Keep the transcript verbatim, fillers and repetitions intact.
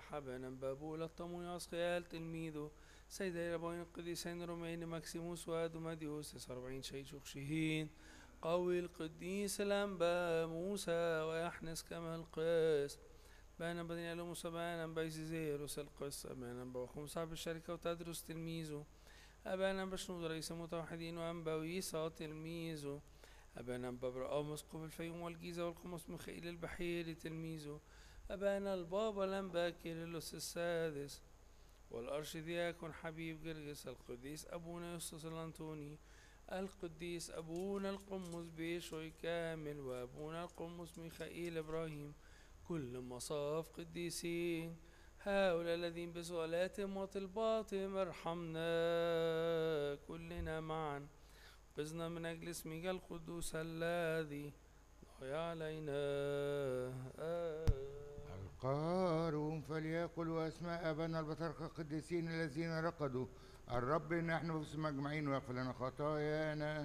الصالح أبانا بابولا الطموي أسقيال تلميذه سيدي ربوين القديسين رومين ماكسيموس وادوماديوس أربعين شيشوخ شهين قوي القديس الأنبا موسى ويحنس كما القس بانا بدين له موسى بانا بايزيزيروس القس بانا بوخم صاحب الشركة وتدرس تلميذه أبانا بشنود رئيس المتوحدين وأنبا ويسا تلميذه أبانا بابرا مسقف الفيوم والجيزة والقمص ميخائيل البحيري تلميذه أبانا البابا الأنبا كيرلس السادس والأرشدياكون حبيب جرجس القديس أبونا يوسف الأنطوني القديس أبونا القمص بيشوي كامل وأبونا القمص ميخائيل إبراهيم كل مصاف قديسين هؤلاء الذين بسؤالاتهم وطلباتهم ارحمنا كلنا معا بزنا من أجل اسمك القدوس الذي ضيع علينا القارون فليقل أسماء أبانا البطاركة القديسين الذين رقدوا الرب نحن في مجمعين ويغفر لنا خطايانا